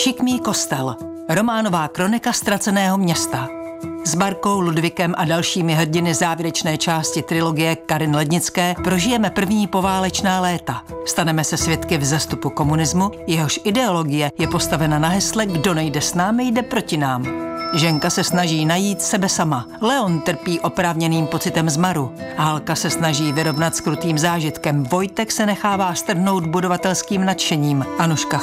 Šikmý kostel. Románová kronika ztraceného města. S Barkou, Ludvíkem a dalšími hrdiny závěrečné části trilogie Karin Lednické prožijeme první poválečná léta. Staneme se svědky vzestupu komunismu, jehož ideologie je postavena na hesle Kdo nejde s námi, jde proti nám. Ženka se snaží najít sebe sama. Leon trpí oprávněným pocitem zmaru. Hálka se snaží vyrovnat s krutým zážitkem. Vojtek se nechává strhnout budovatelským nadšením. Anuška